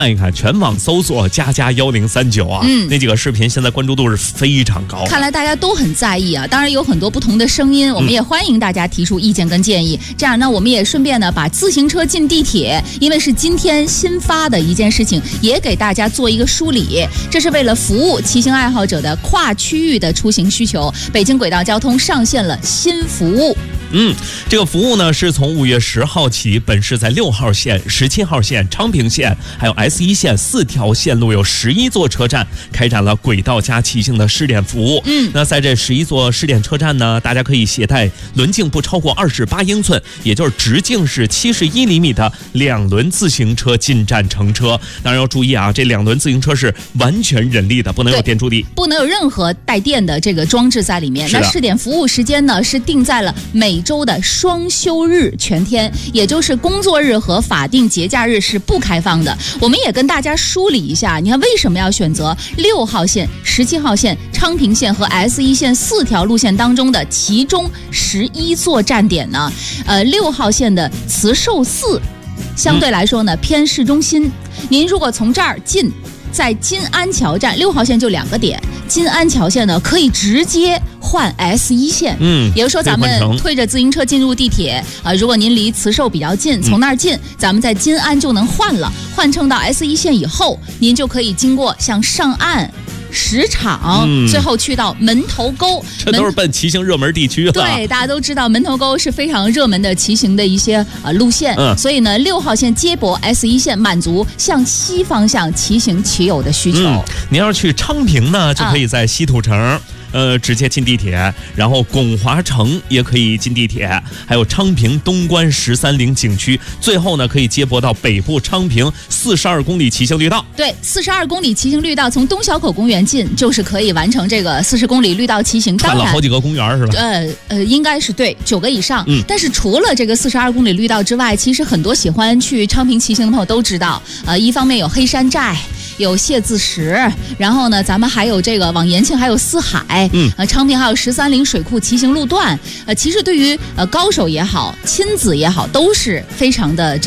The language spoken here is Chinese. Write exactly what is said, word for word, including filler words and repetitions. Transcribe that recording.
看一看，全网搜索加加幺零三九啊，嗯，那几个视频现在关注度是非常高。 看来大家都很在意啊，当然有很多不同的声音，我们也欢迎大家提出意见跟建议。嗯、这样呢，我们也顺便呢把自行车进地铁，因为是今天新发的一件事情，也给大家做一个梳理。这是为了服务骑行爱好者的跨区域的出行需求，北京轨道交通上线了新服务。 嗯，这个服务呢是从五月十号起，本市在六号线、十七号线、昌平线还有 S 一 线四条线路有十一座车站开展了轨道加骑行的试点服务。嗯，那在这十一座试点车站呢，大家可以携带轮径不超过二十八英寸，也就是直径是七十一厘米的两轮自行车进站乘车。当然要注意啊，这两轮自行车是完全人力的，不能有电助力， 不能有任何带电的这个装置在里面。那试点服务时间呢是定在了每周的双休日全天，也就是工作日和法定节假日是不开放的。我们也跟大家梳理一下，你看为什么要选择六号线、十七号线、昌平线和 S 一 线四条路线当中的其中十一座站点呢？呃，六号线的慈寿寺相对来说呢、嗯、偏市中心，您如果从这儿进，在金安桥站，六号线就两个点，金安桥线呢可以直接换 S 一 线，嗯，也就是说咱们推着自行车进入地铁啊、呃，如果您离慈寿比较近，从那儿进，嗯、咱们在金安就能换了，换乘到 S 一 线以后，您就可以经过像上岸、石场、嗯，最后去到门头沟， 这都是奔骑行热门地区了。 对，大家都知道门头沟是非常热门的骑行的一些呃路线，嗯，所以呢，六号线接驳 S 一 线，满足向西方向骑行骑友的需求。嗯、 您要是去昌平呢，就可以在西土城。啊呃，直接进地铁，然后拱华城也可以进地铁，还有昌平东关十三陵景区，最后呢可以接驳到北部昌平四十二公里骑行绿道。 对，四十二公里骑行绿道，从东小口公园进，就是可以完成这个四十公里绿道骑行。 看了好几个公园是吧？ 呃呃，应该是对，九个以上。嗯。但是除了这个四十二公里绿道之外，其实很多喜欢去昌平骑行的朋友都知道，呃，一方面有黑山寨。有谢字石，然后呢，咱们还有这个往延庆还有四海，嗯，呃，昌平还有十三陵水库骑行路段，呃，其实对于呃高手也好，亲子也好，都是非常的。